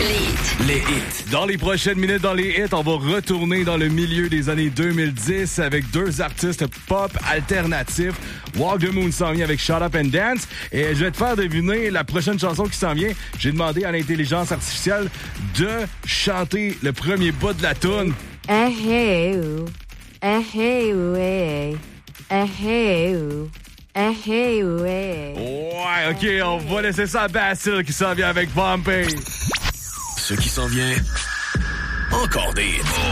Les hits. Dans les prochaines minutes, dans les hits, on va retourner dans le milieu des années 2010 avec deux artistes pop alternatifs. Walk the Moon s'en vient avec Shut Up and Dance. Et je vais te faire deviner la prochaine chanson qui s'en vient. J'ai demandé à l'intelligence artificielle de chanter le premier bout de la toune. Ouais, OK, on va laisser ça à Bastille qui s'en vient avec Pompey. Ce qui s'en vient, encore des hits.